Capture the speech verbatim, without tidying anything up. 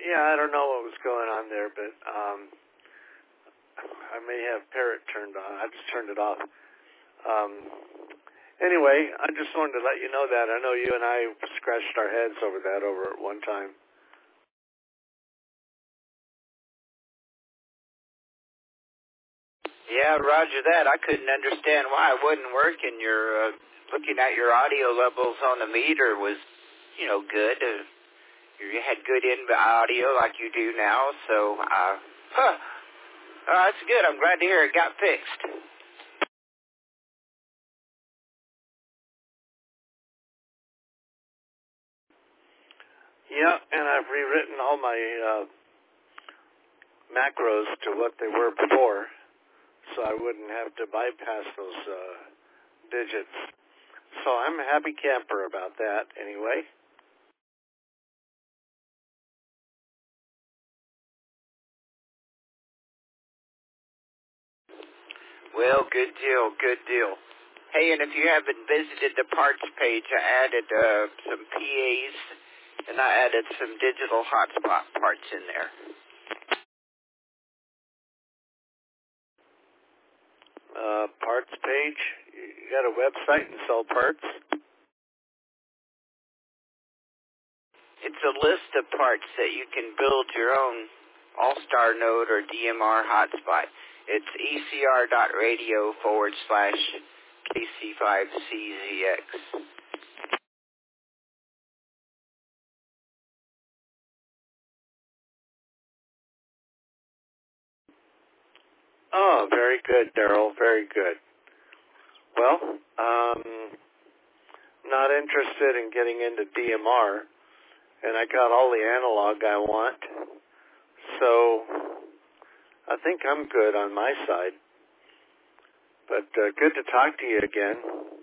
Yeah, I don't know what was going on there, but um, I may have Parrot turned on. I just turned it off. Um, anyway, I just wanted to let you know that. I know you and I scratched our heads over that over at one time. Yeah, roger that. I couldn't understand why it wouldn't work, and your uh, looking at your audio levels on the meter was, you know, good. Uh, you had good in audio like you do now, so uh, huh. Uh, that's good. I'm glad to hear it got fixed. Yeah, and I've rewritten all my uh, macros to what they were before, so I wouldn't have to bypass those uh, digits. So I'm a happy camper about that anyway. Well, good deal, good deal. Hey, and if you haven't visited the parts page, I added uh, some P As, and I added some digital hotspot parts in there. Uh, parts page, you got a website and sell parts? It's a list of parts that you can build your own All-Star Node or D M R hotspot. It's ecr.radio forward slash KC5CZX. Oh, very good, Daryl, very good. Well, um, not interested in getting into D M R, and I got all the analog I want, so I think I'm good on my side. But uh, good to talk to you again.